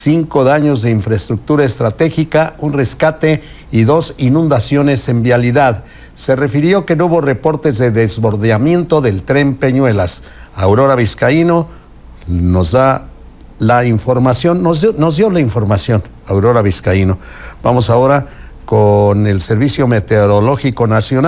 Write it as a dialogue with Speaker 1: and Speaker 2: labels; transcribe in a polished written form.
Speaker 1: 5 daños de infraestructura estratégica, un rescate y 2 inundaciones en vialidad. Se refirió que no hubo reportes de desbordamiento del tren Peñuelas. Aurora Vizcaíno nos da la información, nos dio la información, Aurora Vizcaíno. Vamos ahora con el Servicio Meteorológico Nacional.